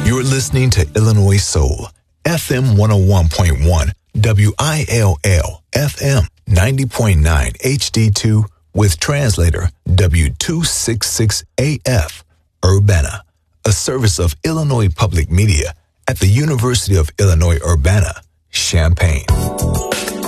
You're listening to Illinois Soul, FM 101.1, WILL, FM 90.9 HD2 with translator W266AF, Urbana, a service of Illinois Public Media at the University of Illinois Urbana, Champaign.